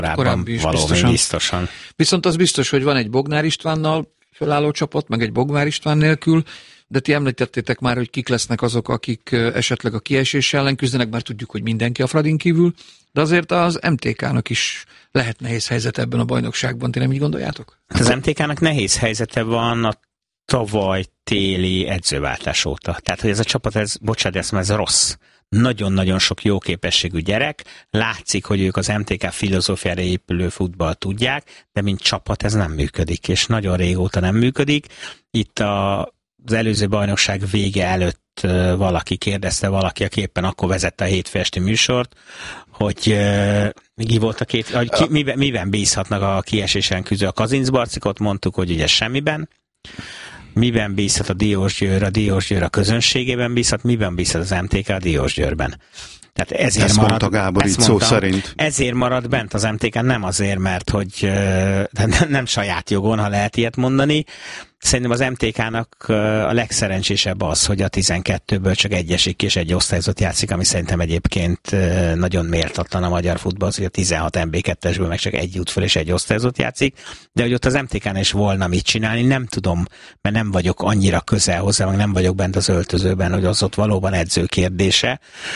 korábbi is biztosan. Viszont az biztos, hogy van egy Bognár Istvánnal fölálló csapat, meg egy Bognár István nélkül, de ti említettétek már, hogy kik lesznek azok, akik esetleg a kiesés ellen küzdenek, már tudjuk, hogy mindenki a Fradin kívül, de azért az MTK-nak is lehet nehéz helyzet ebben a bajnokságban, ti nem így gondoljátok? Az MTK-nak nehéz helyzete van a tavaly téli edzőváltás óta. Tehát, hogy ez a csapat, ez rossz. Nagyon-nagyon sok jó képességű gyerek, látszik, hogy ők az MTK filozófiára épülő futball tudják, de mint csapat ez nem működik, és nagyon régóta nem működik. Itt az előző bajnokság vége előtt kérdezte valaki, aki éppen akkor vezette a hétfő esti műsort, hogy mi volt miben bízhatnak a kiesésen küzdő a Kazincbarcikot, mondtuk, hogy ugye semmiben. Miben bízhat a Diósgyőr a közönségében bízhat, miben bízhat az MTK a Diósgyőrben. Tehát ezért mondta Gábor így szó szerint. Ezért marad bent az MTK, nem azért, mert hogy nem saját jogon, ha lehet ilyet mondani. Szerintem az MTK-nak a legszerencsésebb az, hogy a 12-ből csak egy esik és egy osztályzott játszik, ami szerintem egyébként nagyon méltatlan a magyar futball, hogy a 16 MB2-esből meg csak egy jut föl és egy osztályzott játszik, de hogy ott az MTK-n is volna mit csinálni, nem tudom, mert nem vagyok annyira közel hozzá, meg nem vagyok bent az öltözőben, hogy az ott valóban edző kérdése.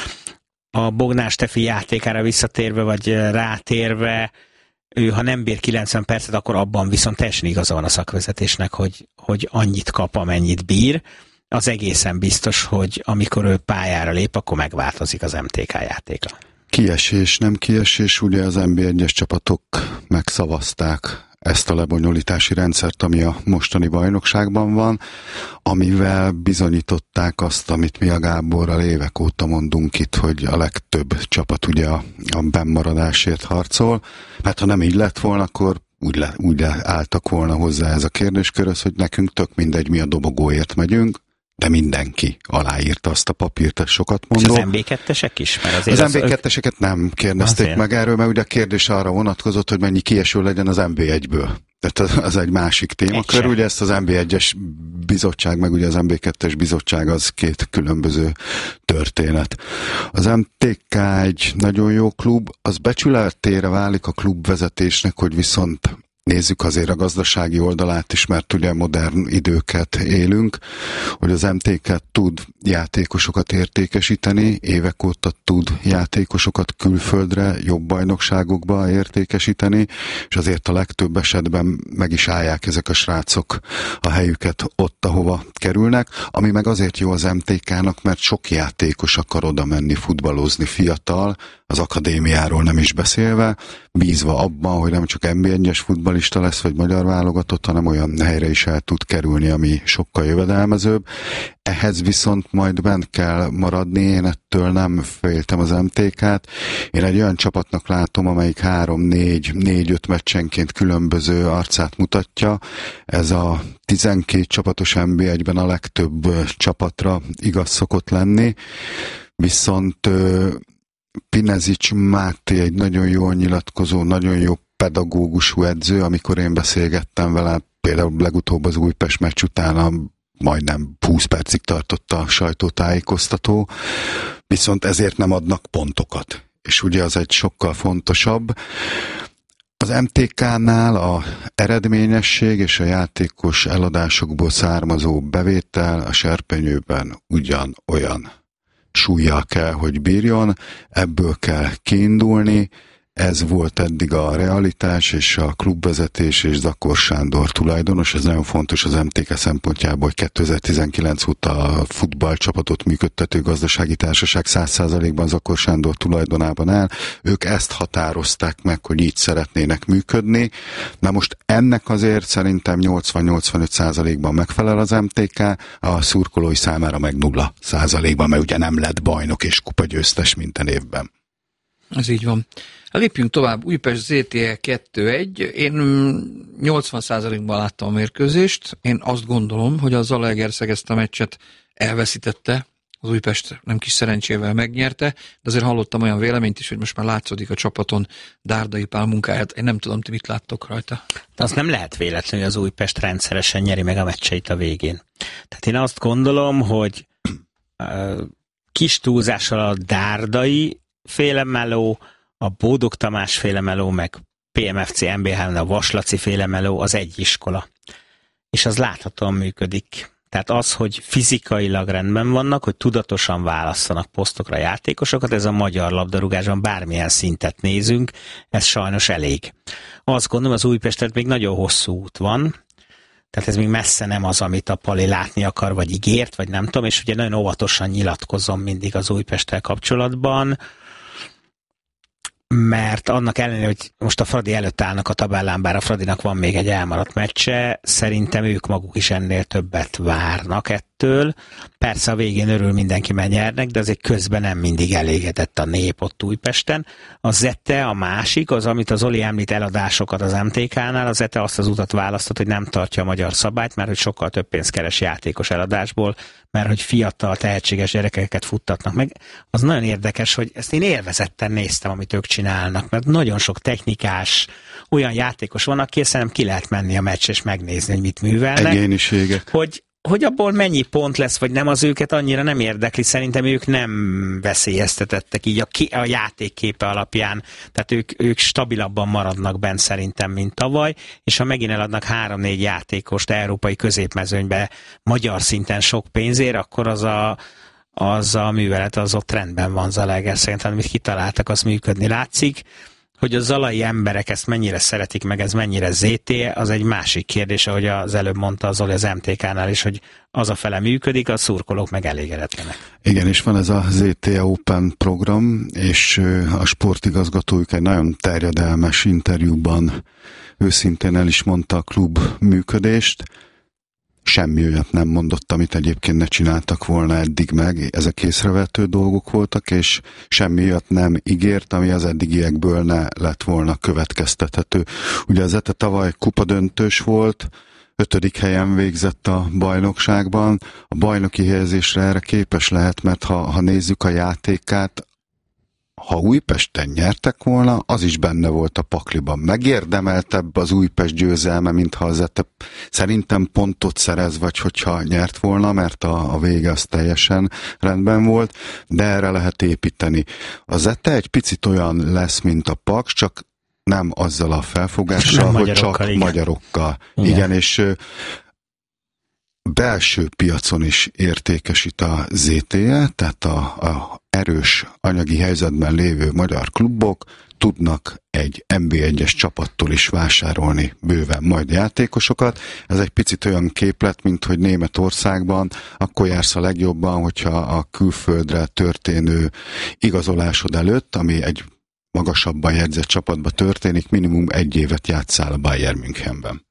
A Bognár Stefi játékára visszatérve, vagy rátérve, ő ha nem bír 90 percet, akkor abban viszont teljesen igaza van a szakvezetésnek, hogy annyit kap, amennyit bír. Az egészen biztos, hogy amikor ő pályára lép, akkor megváltozik az MTK játéka. Kiesés, nem kiesés, ugye az NB1-es csapatok megszavazták ezt a lebonyolítási rendszert, ami a mostani bajnokságban van, amivel bizonyították azt, amit mi a Gáborral évek óta mondunk itt, hogy a legtöbb csapat ugye a bennmaradásért harcol. Hát ha nem így lett volna, akkor úgy álltak volna hozzá ez a kérdéskörhöz, hogy nekünk tök mindegy, mi a dobogóért megyünk, de mindenki aláírta azt a papírt, ez sokat mondó. És az MB2-esek is? Az MB2-eseket nem kérdezték meg erről, mert ugye a kérdés arra vonatkozott, hogy mennyi kieső legyen az MB1-ből. Tehát az egy másik témakör, ugye ezt az MB1-es bizottság, meg ugye az MB2-es bizottság az két különböző történet. Az MTK egy nagyon jó klub, az becsületére válik a klubvezetésnek, hogy viszont nézzük azért a gazdasági oldalát is, mert ugye modern időket élünk, hogy az MTK tud játékosokat értékesíteni, évek óta tud játékosokat külföldre, jobb bajnokságokba értékesíteni, és azért a legtöbb esetben meg is állják ezek a srácok a helyüket ott, ahova kerülnek, ami meg azért jó az MTK-nak, mert sok játékos akar oda menni futballozni, fiatal, az akadémiáról nem is beszélve, bízva abban, hogy nem csak NB1-es futballista lesz, vagy magyar válogatott, hanem olyan helyre is el tud kerülni, ami sokkal jövedelmezőbb. Ehhez viszont majd bent kell maradni, én ettől nem féltem az MTK-t. Én egy olyan csapatnak látom, amelyik 3-4-5 meccsenként különböző arcát mutatja. Ez a 12 csapatos NB1-ben a legtöbb csapatra igaz szokott lenni. Viszont Pinezics Máté egy nagyon jól nyilatkozó, nagyon jó pedagógusú edző, amikor én beszélgettem vele, például legutóbb az Újpest meccs után majdnem 20 percig tartott a sajtótájékoztató, viszont ezért nem adnak pontokat. És ugye az egy sokkal fontosabb. Az MTK-nál a eredményesség és a játékos eladásokból származó bevétel a serpenyőben ugyanolyan súllyal kell, hogy bírjon, ebből kell kiindulni, ez volt eddig a realitás, és a klubvezetés és Zakor Sándor tulajdonos, ez nagyon fontos az MTK szempontjából, hogy 2019 óta a futballcsapatot működtető gazdasági társaság 100%-ban Zakor Sándor tulajdonában áll, ők ezt határozták meg, hogy így szeretnének működni, na most ennek azért szerintem 80-85%-ban megfelel az MTK, a szurkolói számára meg 0%-ban, mert ugye nem lett bajnok és kupagyőztes minden évben. Ez így van. Lépjünk tovább. Újpest ZTE 2-1. Én 80%-ban láttam a mérkőzést. Én azt gondolom, hogy a Zalaegerszeg ezt a meccset elveszítette. Az Újpest nem kis szerencsével megnyerte, de azért hallottam olyan véleményt is, hogy most már látszódik a csapaton Dárdai Pál munkáját. Én nem tudom, ti mit láttok rajta. De az nem lehet véletlen, hogy az Újpest rendszeresen nyeri meg a meccseit a végén. Tehát én azt gondolom, hogy kis túlzással a Dárdai féle meló, a Bódog Tamás féle meló, meg PMFC MB3, a Vaslaci féle meló, az egy iskola. És az láthatóan működik. Tehát az, hogy fizikailag rendben vannak, hogy tudatosan választanak posztokra játékosokat, ez a magyar labdarúgásban bármilyen szintet nézünk, ez sajnos elég. Azt gondolom, az Újpestet még nagyon hosszú út van, tehát ez még messze nem az, amit a Pali látni akar, vagy ígért, vagy nem tudom, és ugye nagyon óvatosan nyilatkozom mindig az Újpesttel kapcsolatban, mert annak ellenére, hogy most a Fradi előtt állnak a tabellán, bár a Fradinak van még egy elmaradt meccse, szerintem ők maguk is ennél többet várnak ettől. Persze a végén örül mindenki, mert nyernek, de azért közben nem mindig elégedett a nép ott Újpesten. A Zete, a másik, az, amit az Oli említ, eladásokat az MTK-nál, a Zete azt az utat választott, hogy nem tartja a magyar szabályt, mert hogy sokkal több pénzt keres játékos eladásból, mert hogy fiatal, tehetséges gyerekeket futtatnak meg. Az nagyon érdekes, hogy ezt én élvezetten néztem, amit ők csinálnak, mert nagyon sok technikás, olyan játékos van, aki szerintem ki lehet menni a meccs és megnézni, hogy mit művelnek. Egyéniségek. Hogy abból mennyi pont lesz, vagy nem, az őket annyira nem érdekli. Szerintem ők nem veszélyeztetettek így a játékképe alapján. Tehát ők stabilabban maradnak bent szerintem, mint tavaly, és ha megint eladnak 3-4 játékost európai középmezőnybe magyar szinten sok pénzért, akkor az a művelet az ott rendben van Zalaegerszegen, amit kitaláltak, az működni látszik. Hogy a zalai emberek ezt mennyire szeretik meg, ez mennyire ZT, az egy másik kérdés, ahogy az előbb mondta az Zoli az MTK-nál is, hogy az a fele működik, a szurkolók meg elégedetlenek. Igen, és van ez a ZT Open program, és a sportigazgatójuk egy nagyon terjedelmes interjúban őszintén el is mondta a klub működést. Semmi olyat nem mondott, amit egyébként ne csináltak volna eddig meg. Ezek észrevehető dolgok voltak, és semmi olyat nem ígért, ami az eddigiekből ne lett volna következtethető. Ugye az ETE tavaly kupadöntős volt, 5. helyen végzett a bajnokságban. A bajnoki helyezésre erre képes lehet, mert ha nézzük a játékát, ha Újpesten nyertek volna, az is benne volt a pakliban. Megérdemeltebb az Újpest győzelme, mintha az ETE szerintem pontot szerez, vagy hogyha nyert volna, mert a vége az teljesen rendben volt, de erre lehet építeni. Az ETE egy picit olyan lesz, mint a Paks, csak nem azzal a felfogással, hogy csak igen. Magyarokkal. Igen, és belső piacon is értékesít a ZTE, tehát a erős anyagi helyzetben lévő magyar klubok tudnak egy NB1-es csapattól is vásárolni bőven majd játékosokat. Ez egy picit olyan képlet, mint hogy Németországban akkor jársz a legjobban, hogyha a külföldre történő igazolásod előtt, ami egy magasabban jegyzett csapatba történik, minimum 1 évet játsszál a Bayern Münchenben.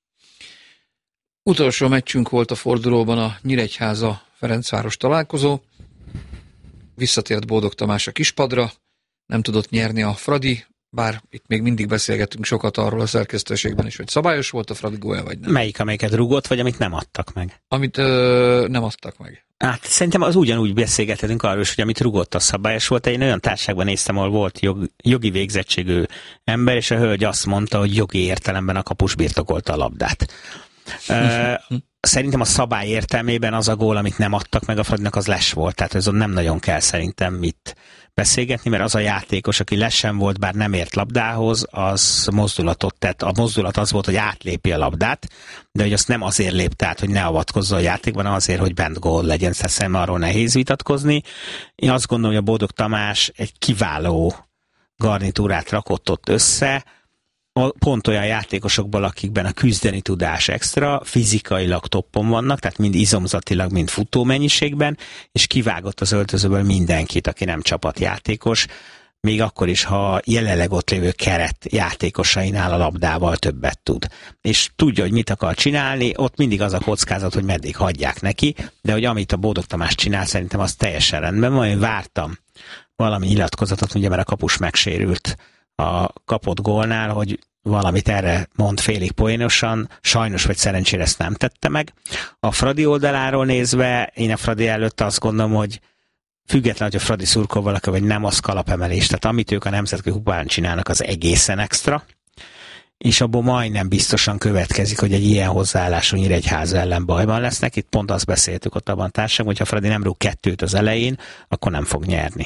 Utolsó meccsünk volt a fordulóban a Nyíregyháza-Ferencváros találkozó. Visszatért Bódog Tamás a kispadra, nem tudott nyerni a Fradi, bár itt még mindig beszélgetünk sokat arról a szerkesztőségben is, hogy szabályos volt a Fradi gólja, vagy nem. Amelyiket rúgott, vagy amit nem adtak meg? Amit nem adtak meg. Hát szerintem az ugyanúgy beszélgethetünk arról is, hogy amit rúgott, a szabályos volt. Én olyan társaságban néztem, ahol volt jogi végzettségű ember, és a hölgy azt mondta, hogy jogi értelemben a kapus birtokolta a labdát. Szerintem a szabály értelmében az a gól, amit nem adtak meg a Fradinak, az les volt. Tehát azon nem nagyon kell szerintem mit beszélgetni, mert az a játékos, aki lesen volt, bár nem ért labdához, az mozdulatot tett. A mozdulat az volt, hogy átlépi a labdát, de hogy azt nem azért lépte át, hogy ne avatkozzon a játékban, hanem hogy bent gól legyen. Szerintem arról nehéz vitatkozni. Én azt gondolom, hogy a Bódog Tamás egy kiváló garnitúrát rakott ott össze, pont olyan játékosokból, akikben a küzdeni tudás extra, fizikailag toppon vannak, tehát mind izomzatilag, mind futómennyiségben, és kivágott az öltözőből mindenkit, aki nem csapatjátékos, még akkor is, ha jelenleg ott lévő keret játékosainál a labdával többet tud. És tudja, hogy mit akar csinálni, ott mindig az a kockázat, hogy meddig hagyják neki, de hogy amit a Bódog Tamás csinál, szerintem az teljesen rendben van. Én vártam valami nyilatkozatot, ugye, mert a kapus megsérült a kapott gólnál, hogy valamit erre mond félig poénosan, sajnos vagy szerencsére ezt nem tette meg. A Fradi oldaláról nézve, én a Fradi előtt azt gondolom, hogy független, hogy a Fradi szurkol valaki, vagy nem, az kalapemelés. Tehát amit ők a nemzetközi kupán csinálnak, az egészen extra, és abból majdnem biztosan következik, hogy egy ilyen hozzáállású Nyíregyháza ellen bajban lesznek. Itt pont azt beszéltük ott abban a társaságban, hogy ha Fradi nem rúg 2 az elején, akkor nem fog nyerni.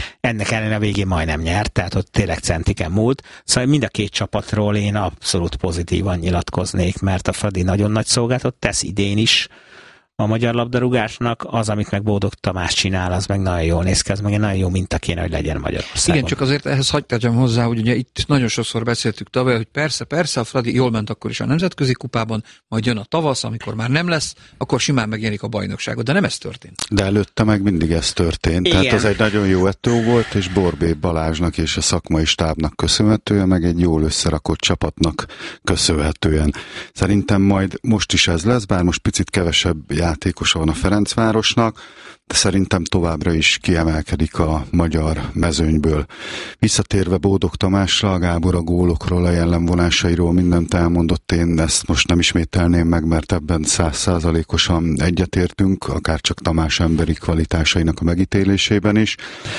Ennek ellenére a végén majdnem nyert, tehát ott tényleg centiken múlt. Szóval mind a két csapatról én abszolút pozitívan nyilatkoznék, mert a Fradi nagyon nagy szolgáltat tesz idén is a magyar labdarúgásnak, az, amit meg Bódog Tamás csinál, az meg nagyon jól néz ki, az meg egy nagyon jó minta kéne, hogy legyen Magyarországon. Igen, csak azért ehhez hadd tegyem hozzá, hogy ugye itt nagyon sokszor beszéltük tavaly, hogy persze, a Fradi jól ment akkor is a Nemzetközi Kupában, majd jön a tavasz, amikor már nem lesz, akkor simán megjelenik a bajnokságot, de nem ez történt. De előtte meg mindig ez történt, igen. Tehát az egy nagyon jó ettő volt, és Borbély Balázsnak és a szakmai stábnak köszönhetően, meg egy jól összerakott csapatnak köszönhetően. Szerintem majd most is ez lesz, bár most picit kevesebb játékosa van a Ferencvárosnak, de szerintem továbbra is kiemelkedik a magyar mezőnyből. Visszatérve Bódog Tamásra, Gábor a gólokról, a jellemvonásairól mindent elmondott, én ezt most nem ismételném meg, mert ebben 100%-osan egyetértünk, akár csak Tamás emberi kvalitásainak a megítélésében is.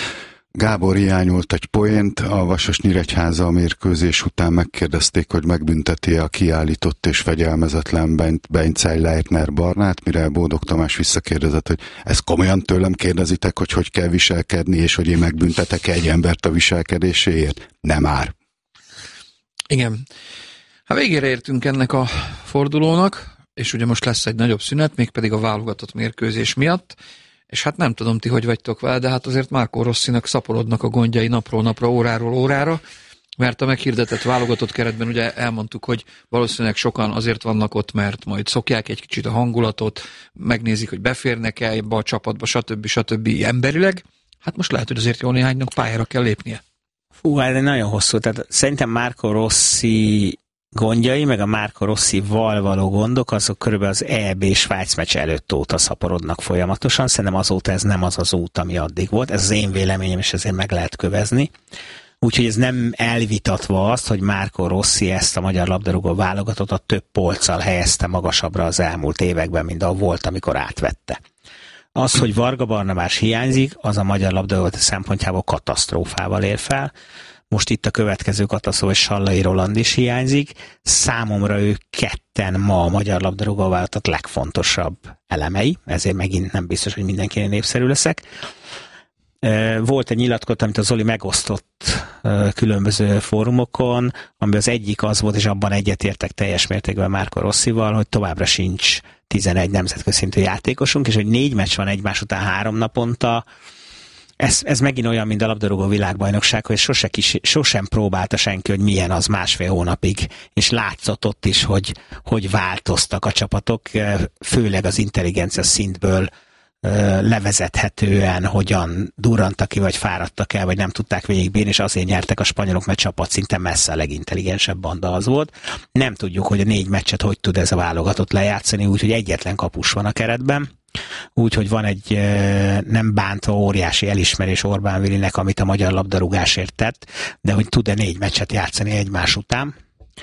Gábor hiányolt egy poént, a Vasas-Nyíregyháza mérkőzés után megkérdezték, hogy megbünteti-e a kiállított és fegyelmezetlen Beincel Leitner Barnát, mire Bódog Tamás visszakérdezett, hogy ezt komolyan tőlem kérdezitek, hogy kell viselkedni, és hogy én megbüntetek egy embert a viselkedéséért? Nem már. Igen. Hát végére értünk ennek a fordulónak, és ugye most lesz egy nagyobb szünet, mégpedig a válogatott mérkőzés miatt, és hát nem tudom ti, hogy vagytok vele, de hát azért Marco Rossinak szaporodnak a gondjai napról napra, óráról órára, mert a meghirdetett válogatott keretben ugye elmondtuk, hogy valószínűleg sokan azért vannak ott, mert majd szokják egy kicsit a hangulatot, megnézik, hogy beférnek-e ebbe a csapatba, stb. Emberileg. Hát most lehet, hogy azért jó néhánynak pályára kell lépnie. Fú, ez nagyon hosszú. Tehát szerintem Marco Rossi gondjai, meg a Marco Rossival való gondok, azok körülbelül az EB Svájc meccs előtt óta szaporodnak folyamatosan. Szerintem azóta ez nem az az út, ami addig volt. Ez az én véleményem, és ezért meg lehet kövezni. Úgyhogy ez nem elvitatva azt, hogy Marco Rossi ezt a magyar labdarúgó válogatottat több polccal helyezte magasabbra az elmúlt években, mint ahogy volt, amikor átvette. Az, hogy Varga Barnabás hiányzik, az a magyar labdarúgó szempontjából katasztrófával ér fel. Most itt a következő katasztrófa, és Sallai Roland is hiányzik. Számomra ők ketten ma a magyar labdarúgó válogatott legfontosabb elemei, ezért megint nem biztos, hogy mindenkinek népszerű leszek. Volt egy nyilatkozat, amit a Zoli megosztott különböző fórumokon, ami az egyik az volt, és abban egyetértek teljes mértékben Marco Rossival, hogy továbbra sincs 11 nemzetközi szintű játékosunk, és hogy 4 meccs van egymás után 3 naponta. Ez megint olyan, mint a labdarúgó világbajnokság, hogy sosem próbálta senki, hogy milyen az 1,5 hónapig, és látszott ott is, hogy változtak a csapatok, főleg az intelligencia szintből levezethetően, hogyan durrantak ki, vagy fáradtak el, vagy nem tudták végigbírni, és azért nyertek a spanyolok, mert csapat szinten messze a legintelligensebb banda az volt. Nem tudjuk, hogy a 4 meccset hogy tud ez a válogatott lejátszani, úgyhogy egyetlen kapus van a keretben. Úgyhogy van egy nem bántva óriási elismerés Orbán Vilinek, amit a magyar labdarúgásért tett, de hogy tud-e 4 meccset játszani egymás után.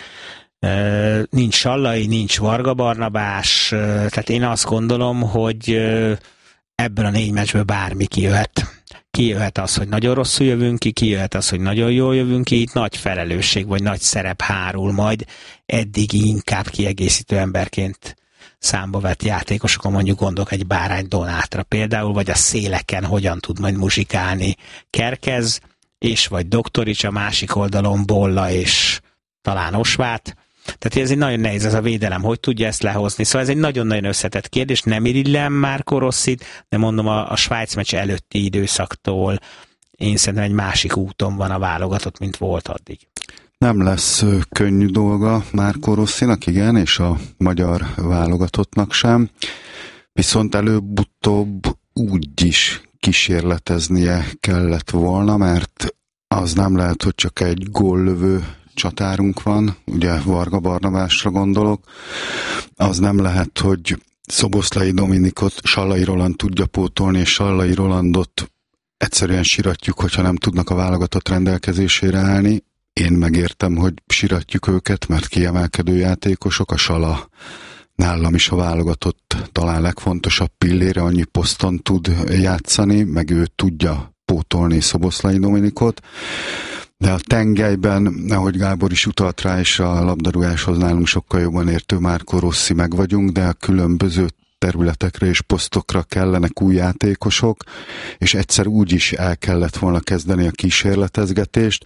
Nincs Sallai, nincs Varga Barnabás, tehát én azt gondolom, hogy ebből a 4 meccsből bármi kijöhet. Kijöhet az, hogy nagyon rosszul jövünk ki, kijöhet az, hogy nagyon jól jövünk ki, itt nagy felelősség vagy nagy szerep hárul majd eddig inkább kiegészítő emberként számba vett játékosokon, mondjuk gondolok egy Bárány Donátra például, vagy a széleken hogyan tud majd muzsikálni Kerkez, és vagy Doktorics, a másik oldalon Bolla és talán Osvát. Tehát ez egy nagyon nehéz, ez a védelem, hogy tudja ezt lehozni. Szóval ez egy nagyon-nagyon összetett kérdés, nem irigylem Marco Rossit, de mondom a Svájc meccs előtti időszaktól én szerintem egy másik úton van a válogatott, mint volt addig. Nem lesz könnyű dolga Marco Rossinak, igen, és a magyar válogatottnak sem. Viszont előbb-utóbb úgy is kísérleteznie kellett volna, mert az nem lehet, hogy csak egy góllövő csatárunk van, ugye Varga Barnabásra gondolok, az nem lehet, hogy Szoboszlai Dominikot Sallai Roland tudja pótolni, és Sallai Rolandot egyszerűen siratjuk, hogyha nem tudnak a válogatott rendelkezésére állni. Én megértem, hogy siratjuk őket, mert kiemelkedő játékosok, a Sala nálam is a válogatott talán legfontosabb pillére, annyi poszton tud játszani, meg ő tudja pótolni Szoboszlai Dominikot. De a tengelyben, ahogy Gábor is utalt rá, és a labdarúgáshoz nálunk sokkal jobban értő Marco Rossi meg vagyunk, de a különböző területekre és posztokra kellenek új játékosok, és egyszer úgy is el kellett volna kezdeni a kísérletezgetést.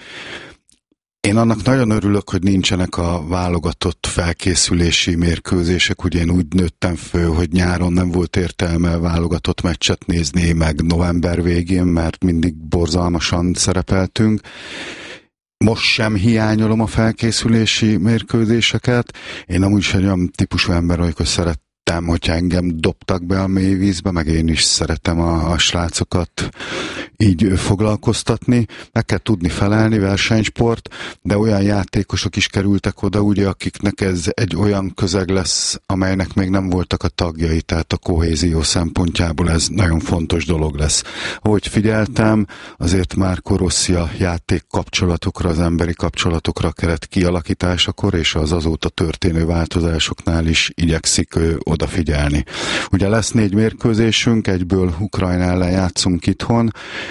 Én annak nagyon örülök, hogy nincsenek a válogatott felkészülési mérkőzések. Ugye én úgy nőttem föl, hogy nyáron nem volt értelme válogatott meccset nézni, meg november végén, mert mindig borzalmasan szerepeltünk. Most sem hiányolom a felkészülési mérkőzéseket. Én amúgy is egy olyan típusú ember vagyok, hogy szeretem, hogyha engem dobtak be a mély vízbe, meg én is szeretem a srácokat így foglalkoztatni. Meg kell tudni felelni, versenysport, de olyan játékosok is kerültek oda, ugye, akiknek ez egy olyan közeg lesz, amelynek még nem voltak a tagjai, tehát a kohézió szempontjából ez nagyon fontos dolog lesz. Ahogy figyeltem, azért Marco Rossi a játék kapcsolatokra, az emberi kapcsolatokra, a keret kialakításakor és az azóta történő változásoknál is igyekszik odafigyelni. Ugye lesz 4 mérkőzésünk, egyből Ukrajna ellen játszunk itthon.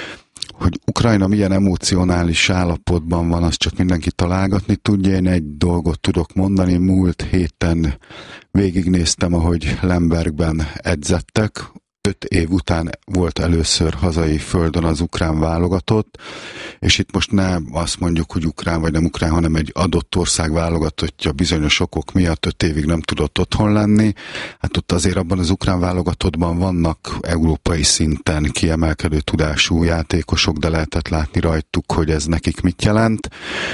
Hogy Ukrajna milyen emocionális állapotban van, azt csak mindenki találgatni tudja. Én egy dolgot tudok mondani, múlt héten végignéztem, ahogy Lembergben edzettek. 5 év után volt először hazai földön az ukrán válogatott, és itt most nem azt mondjuk, hogy ukrán vagy nem ukrán, hanem egy adott ország válogatottja bizonyos okok miatt 5 évig nem tudott otthon lenni. Hát ott azért abban az ukrán válogatottban vannak európai szinten kiemelkedő tudású játékosok, de lehetett látni rajtuk, hogy ez nekik mit jelent.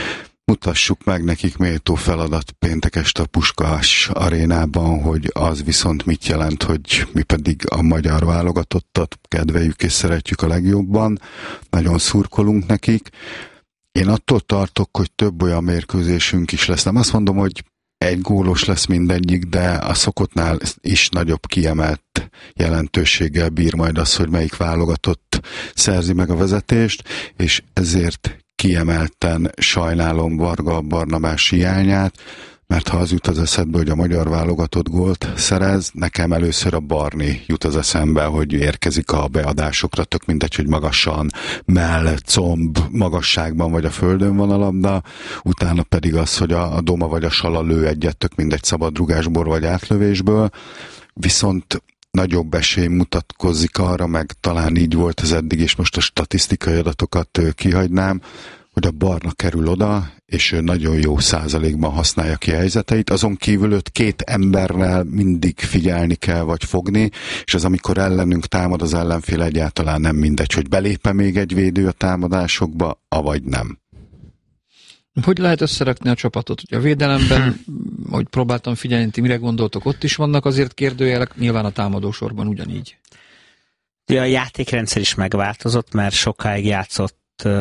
Mutassuk meg nekik méltó feladat péntek este a Puskás arénában, hogy az viszont mit jelent, hogy mi pedig a magyar válogatottat kedveljük és szeretjük a legjobban. Nagyon szurkolunk nekik. Én attól tartok, hogy több olyan mérkőzésünk is lesz. Nem azt mondom, hogy egy gólos lesz mindegyik, de a szokottnál is nagyobb kiemelt jelentőséggel bír majd az, hogy melyik válogatott szerzi meg a vezetést, és ezért kiemelten sajnálom Varga Barnabás hiányát, mert ha az jut az eszedbe, hogy a magyar válogatott gólt szerez, nekem először a Barni jut az eszembe, hogy érkezik a beadásokra, tök mindegy, hogy magasan, mell, comb, magasságban vagy a földön van a labda, utána pedig az, hogy a Doma vagy a Sala lő egyet, tök mindegy szabadrugásból vagy átlövésből, viszont nagyobb esély mutatkozik arra, meg talán így volt ez eddig, és most a statisztikai adatokat kihagynám, hogy a Barna kerül oda, és ő nagyon jó százalékban használja ki a helyzeteit. Azon kívül őt 2 emberrel mindig figyelni kell, vagy fogni, és az, amikor ellenünk támad az ellenfél, egyáltalán nem mindegy, hogy belép-e még egy védő a támadásokba, avagy nem. Hogy lehet összerakni a csapatot? Ugye a védelemben, ahogy próbáltam figyelni, ti mire gondoltok, ott is vannak azért kérdőjelek, nyilván a támadósorban ugyanígy. A játékrendszer is megváltozott, mert sokáig játszott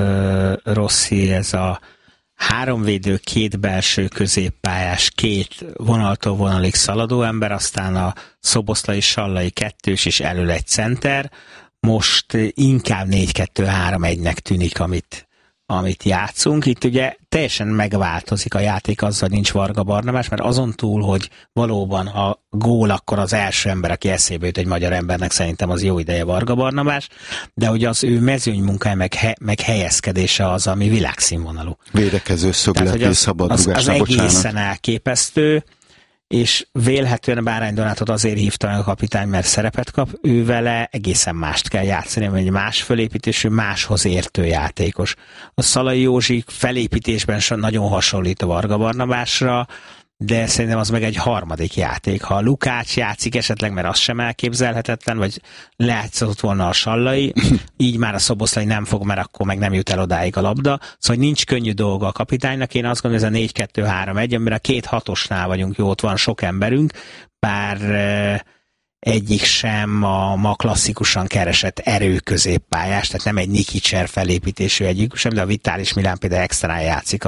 Rossi, ez a 3 védő, 2 belső középpályás, 2 vonaltól vonalig szaladó ember, aztán a Szoboszlai, Sallai 2-s és elől egy center. Most inkább 4-2-3-1-nek tűnik, amit játszunk. Itt ugye teljesen megváltozik a játék azzal, nincs Varga Barnabás, mert azon túl, hogy valóban a gól akkor az első ember, aki eszébe jut egy magyar embernek, szerintem az jó ideje Varga Barnabás, de hogy az ő mezőnymunkája meg helyezkedése az, ami világszínvonalú. Védekező szögletés, szabadrugás, az egészen elképesztő, és vélhetően Bárány Donátot azért hívta meg a kapitány, mert szerepet kap, ő vele egészen mást kell játszani, mert egy más fölépítésű, máshoz értő játékos. A Szalai Józsi felépítésben nagyon hasonlít a Varga Barnabásra, de szerintem az meg egy harmadik játék. Ha a Lukács játszik esetleg, mert az sem elképzelhetetlen, vagy lejátszott volna a Sallai, így már a Szoboszlai nem fog, mert akkor meg nem jut el odáig a labda. Szóval nincs könnyű dolga a kapitánynak. Én azt gondolom, ez a 4-2-3-1, amiben a 2 hatosnál vagyunk, jó, ott van sok emberünk, bár egyik sem a ma klasszikusan keresett erőközéppályás, tehát nem egy Nikicser felépítésű egyik sem, de a Vitális Milán például extrán játszik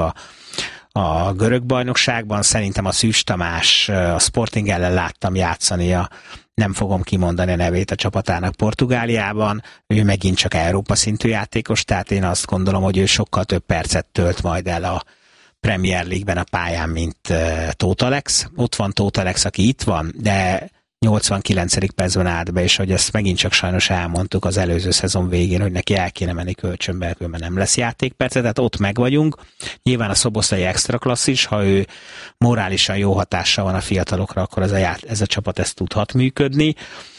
a görög bajnokságban. Szerintem a Szűcs Tamás, a Sporting ellen láttam játszani, nem fogom kimondani a nevét a csapatának Portugáliában, ő megint csak Európa szintű játékos, tehát én azt gondolom, hogy ő sokkal több percet tölt majd el a Premier League-ben a pályán, mint Tóth Alex. Ott van Tóth Alex, aki itt van, de 89. percben állt be, és hogy ezt megint csak sajnos elmondtuk az előző szezon végén, hogy neki el kéne menni kölcsönbe, mert nem lesz játékperce, tehát ott meg vagyunk. Nyilván a Szoboszlai extra klasszis, ha ő morálisan jó hatással van a fiatalokra, akkor ez a csapat ezt tudhat működni.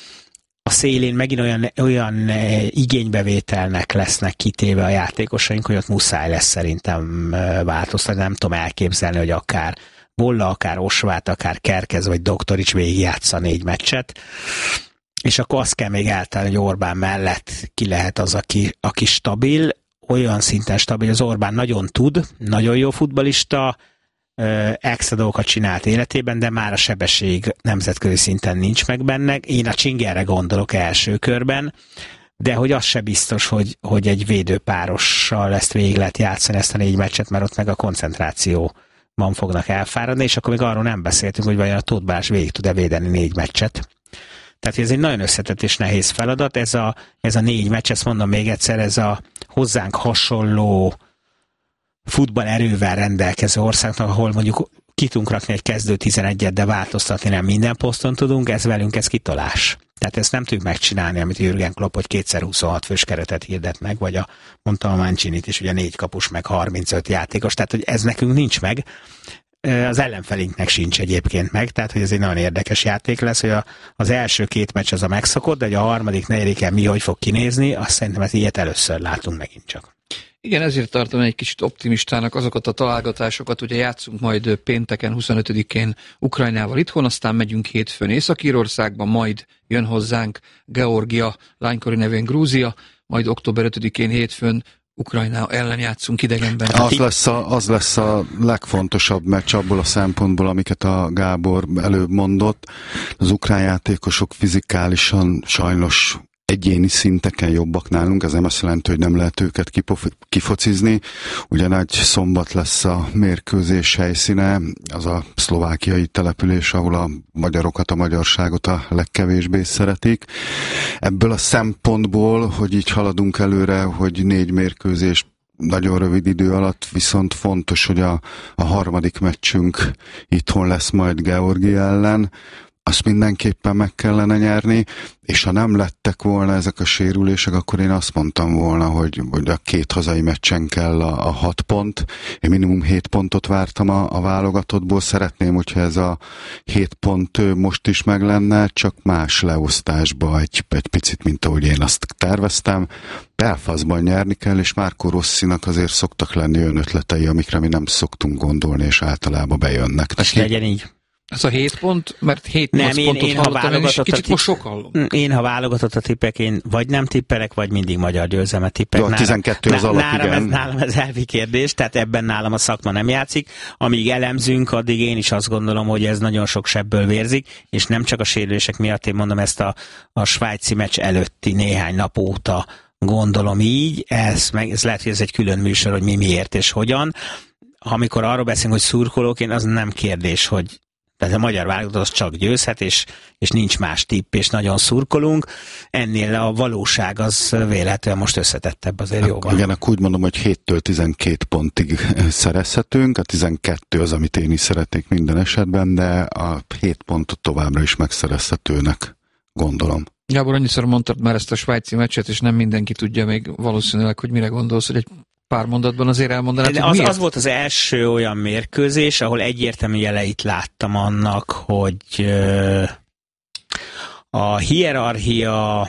A szélén megint olyan igénybevételnek lesznek kitéve a játékosaink, hogy ott muszáj lesz szerintem változtatni. Nem tudom elképzelni, hogy akár Bolla, akár Osvát, akár Kerkez vagy Doktorics végigjátsza 4 meccset, és akkor azt kell még eltenni, hogy Orbán mellett ki lehet az, aki stabil, olyan szinten stabil, az Orbán nagyon tud, nagyon jó futballista, extra dolgokat csinált életében, de már a sebesség nemzetközi szinten nincs meg benne. Én a Csingerre gondolok első körben, de hogy az se biztos, hogy egy védőpárossal ezt végig lehet játszani, ezt a 4 meccset, mert ott meg a koncentrációban fognak elfáradni, és akkor még arról nem beszéltünk, hogy vajon a Tóth Balázs végig tud-e védeni 4 meccset. Tehát ez egy nagyon összetett és nehéz feladat. Ez a 4 meccs, ezt mondom még egyszer, ez a hozzánk hasonló futballerővel rendelkező országnak, ahol mondjuk ki tudunk rakni egy kezdő 11-et, de változtatni nem minden poszton tudunk, ez velünk ez kitolás. Tehát ezt nem tudjuk megcsinálni, amit Jürgen Klopp, hogy 2x26 fős keretet hirdet meg, vagy mondtam a Mancinit is, ugye 4 kapus meg 35 játékos, tehát hogy ez nekünk nincs meg. Az ellenfelünknek sincs egyébként meg, tehát hogy ez egy nagyon érdekes játék lesz, hogy az első 2 meccs az a megszokott, de hogy a harmadik, negyediken mi hogy fog kinézni, azt szerintem ezt ilyet először látunk megint csak. Igen, ezért tartom egy kicsit optimistának azokat a találgatásokat, ugye játszunk majd pénteken, 25-én Ukrajnával itthon, aztán megyünk hétfőn Észak-Írországban, majd jön hozzánk Georgia, lánykori nevén Grúzia, majd október 5-én hétfőn Ukrajna ellen játszunk idegenben. Az lesz a legfontosabb meccs abból a szempontból, amiket a Gábor előbb mondott. Az ukrán játékosok fizikálisan sajnos egyéni szinteken jobbak nálunk, ez nem azt jelenti, hogy nem lehet őket kifocizni. Ugye nagy szombat lesz a mérkőzés helyszíne, az a szlovákiai település, ahol a magyarokat, a magyarságot a legkevésbé szeretik. Ebből a szempontból, hogy így haladunk előre, hogy 4 mérkőzés nagyon rövid idő alatt, viszont fontos, hogy a harmadik meccsünk itthon lesz majd Georgia ellen, azt mindenképpen meg kellene nyerni, és ha nem lettek volna ezek a sérülések, akkor én azt mondtam volna, hogy a 2 hazai meccsen kell a 6 pont. Én minimum 7 pontot vártam a válogatottból. Szeretném, hogyha ez a 7 pont most is meg lenne, csak más leosztásba egy picit, mint ahogy én azt terveztem. Belfastban nyerni kell, és Marco Rossinak azért szoktak lenni olyan ötletei, amikre mi nem szoktunk gondolni, és általában bejönnek. És legyen így. Ez a 7 pont, mert 7-8 pontot hallottam, és kicsit most sok hallom. Én, ha válogatott a tippek, én vagy nem tippelek, vagy mindig magyar győzelmet tippek. A 12 az alap, igen. Nálam ez elvi kérdés, tehát ebben nálam a szakma nem játszik. Amíg elemzünk, addig én is azt gondolom, hogy ez nagyon sok sebből vérzik, és nem csak a sérülések miatt, én mondom ezt a svájci meccs előtti néhány nap óta gondolom így, ez lehet, hogy ez egy külön műsor, hogy mi miért és hogyan. Amikor arról beszélünk, hogy szurkolóként, az nem kérdés, hogy tehát a magyar válogatott az csak győzhet, és nincs más tipp, és nagyon szurkolunk. Ennél a valóság az véletlenül most összetettebb azért jóval. Igen, akkor úgy mondom, hogy 7-től 12 pontig szerezhetünk. A 12 az, amit én is szeretnék minden esetben, de a 7 pontot továbbra is megszerezhetőnek gondolom. Gábor, annyiszor mondtad már ezt a svájci meccset, és nem mindenki tudja még valószínűleg, hogy mire gondolsz, hogy egy pár mondatban azért elmondanád, hogy az volt az első olyan mérkőzés, ahol egyértelmű jeleit láttam annak, hogy a hierarchia,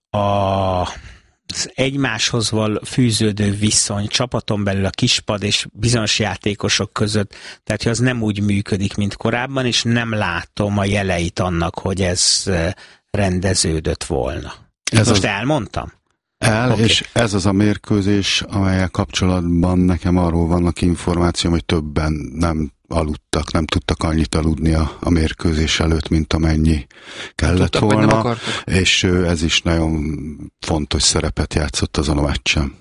az egymáshoz fűződő viszony, csapaton belül a kispad és bizonyos játékosok között, tehát hogy az nem úgy működik, mint korábban, és nem látom a jeleit annak, hogy ez rendeződött volna. Most elmondtam? Okay. És ez az a mérkőzés, amellyel kapcsolatban nekem arról vannak információm, hogy többen nem aludtak, nem tudtak annyit aludni a mérkőzés előtt, mint amennyi kellett tudtak, volna, és ez is nagyon fontos szerepet játszott azon a meccsen.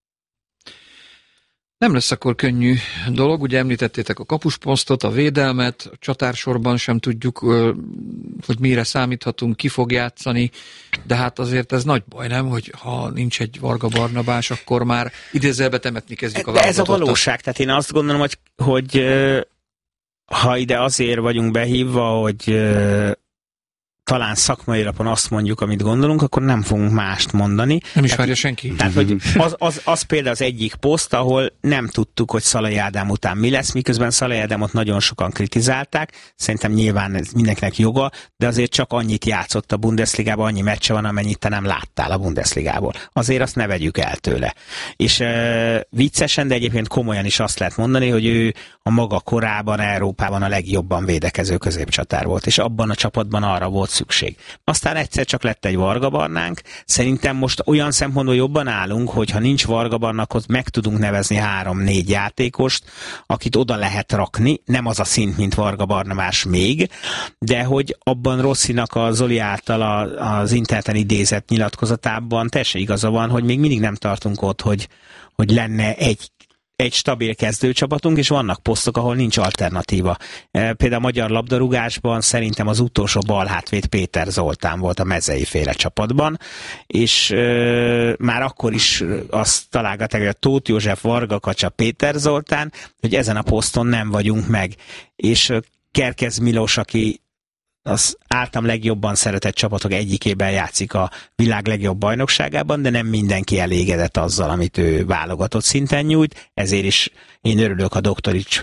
Nem lesz akkor könnyű dolog, ugye említettétek a kapusposztot, a védelmet, a csatársorban sem tudjuk, hogy mire számíthatunk, ki fog játszani, de hát azért ez nagy baj, nem, hogy ha nincs egy Varga Barnabás, akkor már idézőjelbe temetni kezdjük a válogatottat. Ez a valóság, tehát én azt gondolom, hogy ha ide azért vagyunk behívva, hogy talán szakmai alapon azt mondjuk, amit gondolunk, akkor nem fogunk mást mondani. Nem is várja senki. Tehát, hogy az például az egyik poszt, ahol nem tudtuk, hogy Szalai Ádám után mi lesz, miközben Szalai Ádámot nagyon sokan kritizálták. Szerintem nyilván ez mindenkinek joga, de azért csak annyit játszott a Bundesligában, annyi meccse van, amennyit te nem láttál a Bundesligából. Azért azt ne vegyük el tőle. És viccesen, de egyébként komolyan is azt lehet mondani, hogy ő a maga korában Európában a legjobban védekező középcsatár volt, és abban a csapatban arra volt szükség. Aztán egyszer csak lett egy Varga Barnánk. Szerintem most olyan szempontból jobban állunk, hogy ha nincs Varga Barnánkhoz, meg tudunk nevezni 3-4 játékost, akit oda lehet rakni. Nem az a szint, mint Varga Barnabás még, de hogy abban Rosszinak a Zoli által az interneten idézett nyilatkozatában teljesen igaza van, hogy még mindig nem tartunk ott, hogy lenne egy stabil kezdőcsapatunk, és vannak posztok, ahol nincs alternatíva. Például a magyar labdarúgásban szerintem az utolsó balhátvéd Péter Zoltán volt a mezei féle csapatban, és már akkor is azt találgatták, hogy a Tóth József, Varga Kacsa, Péter Zoltán, hogy ezen a poszton nem vagyunk meg. És Kerkez Milos, aki az általam legjobban szeretett csapatok egyikében játszik a világ legjobb bajnokságában, de nem mindenki elégedett azzal, amit ő válogatott szinten nyújt, ezért is én örülök a Doktorics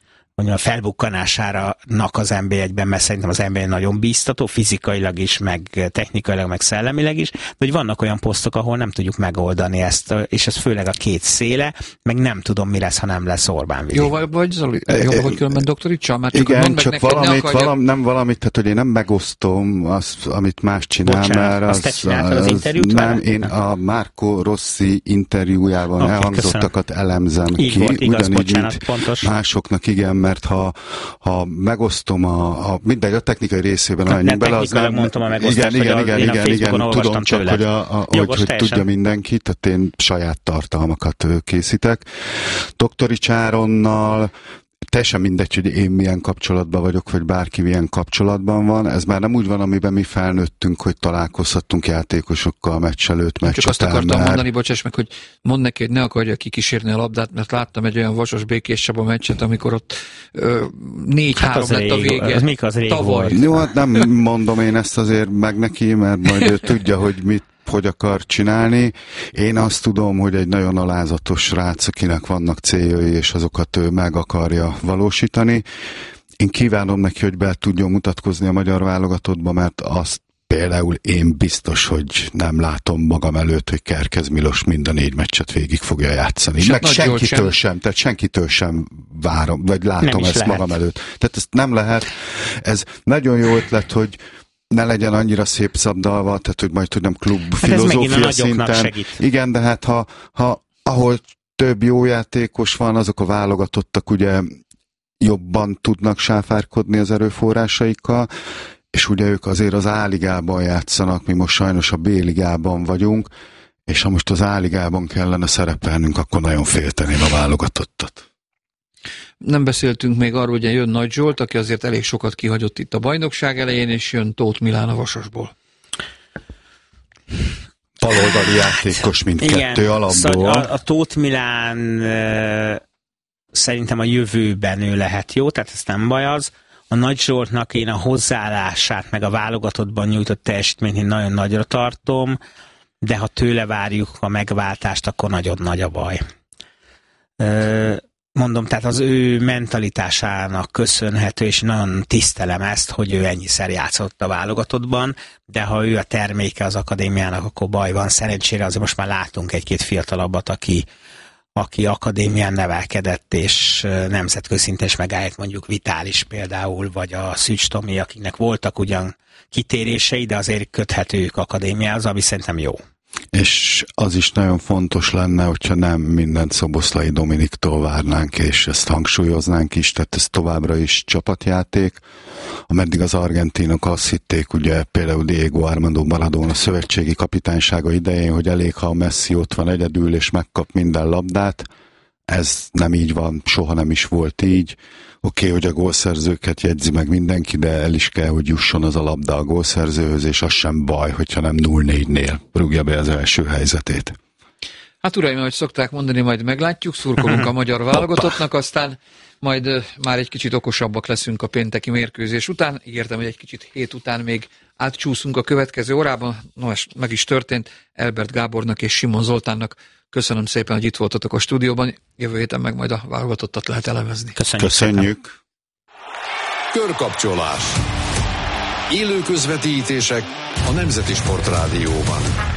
a felbukkanásának az NB1-ben, mert szerintem az NB1 nagyon bíztató, fizikailag is, meg technikailag, meg szellemileg is, de hogy vannak olyan posztok, ahol nem tudjuk megoldani ezt, és ez főleg a két széle, meg nem tudom, mi lesz, ha nem lesz Orbán Vili. Jó vagy, Zoli? Jó vagy különben Doktoricsal? Mert csak igen, csak nem valamit, tehát hogy én nem megosztom azt, amit más csinál. Bocsánat, mert azt te csináltad az interjút nem, vele? én a Marco Rossi interjújában elhangzottakat elemzem így ki. Volt, igaz, ugyanígy, bocsánat, pontos. Másoknak igen, mert ha megosztom mindegy, a technikai részében menjünk bele, az nem... mondtam a megosztást, igen, tudom csak, tőled. hogy tudja mindenki, tehát én saját tartalmakat készítek. Doktorics Áronnal teljesen mindegy, hogy én milyen kapcsolatban vagyok, vagy bárki milyen kapcsolatban van. Ez már nem úgy van, amiben mi felnőttünk, hogy találkozhattunk játékosokkal meccs előtt, meccs csak azt akartam mondani, bocsáss meg, hogy mondd neki, hogy ne akarja kikísérni a labdát, mert láttam egy olyan Vasas Békés Csaba meccset, amikor ott 4-3 lett a vége. Az mik az rég volt? Jó, hát nem mondom én ezt azért meg neki, mert majd ő tudja, hogy hogy akar csinálni. Én azt tudom, hogy egy nagyon alázatos srác, akinek vannak céljai, és azokat ő meg akarja valósítani. Én kívánom neki, hogy be tudjon mutatkozni a magyar válogatottba, mert azt például én biztos, hogy nem látom magam előtt, hogy Kerkez Milos mind a 4 meccset végig fogja játszani. Meg senkitől sem várom, vagy látom ezt magam előtt. Tehát ezt nem lehet. Ez nagyon jó ötlet, hogy ne legyen annyira szép szabdalva, tehát hogy majd tudjam klub filozófia szinten. Igen, de hát ha ahol több jó játékos van, azok a válogatottak ugye jobban tudnak sáfárkodni az erőforrásaikkal, és ugye ők azért az A-ligában játszanak, mi most sajnos a B-ligában vagyunk, és ha most az A-ligában kellene szerepelnünk, akkor nagyon félteném a válogatottat. Nem beszéltünk még arról, hogy jön Nagy Zsolt, aki azért elég sokat kihagyott itt a bajnokság elején, és jön Tóth Milán a Vasasból. Baloldali játékos mindkettő alapból. Szóval a Tóth Milán szerintem a jövőben ő lehet jó, tehát ez nem baj az. A Nagy Zsoltnak én a hozzáállását, meg a válogatottban nyújtott teljesítményt én nagyon nagyra tartom, de ha tőle várjuk a megváltást, akkor nagyon nagy a baj. Mondom, tehát az ő mentalitásának köszönhető, és nagyon tisztelem ezt, hogy ő ennyiszer játszott a válogatottban, de ha ő a terméke az akadémiának, akkor baj van. Szerencsére azért most már látunk egy-két fiatalabbat, aki akadémián nevelkedett, és nemzetközi szinten is megállt, mondjuk Vitális például, vagy a Szűcs Tomi, akiknek voltak ugyan kitérései, de azért köthetők akadémiához, ami szerintem jó. És az is nagyon fontos lenne, hogyha nem mindent Szoboszlai Dominiktól várnánk, és ezt hangsúlyoznánk is, tehát ez továbbra is csapatjáték. Ameddig az argentinok azt hitték, ugye például Diego Armando Maradona szövetségi kapitánysága idején, hogy elég, ha a Messi ott van egyedül, és megkap minden labdát. Ez nem így van, soha nem is volt így. Oké, hogy a gólszerzőket jegyzi meg mindenki, de el is kell, hogy jusson az a labda a gólszerzőhöz, és az sem baj, hogyha nem 0-4-nél rúgja be az első helyzetét. Hát uraim, ahogy szokták mondani, majd meglátjuk, szurkolunk a magyar válogatottnak, aztán majd már egy kicsit okosabbak leszünk a pénteki mérkőzés után. Ígértem, hogy egy kicsit hét után még átcsúszunk a következő órában. No, ez meg is történt. Elbert Gábornak és Simon Zoltánnak köszönöm szépen, hogy itt voltatok a stúdióban. Jövő héten meg majd a válogatottat lehet elemezni. Köszönjük. Körkapcsolás. Élő közvetítések a Nemzeti Sportrádióban.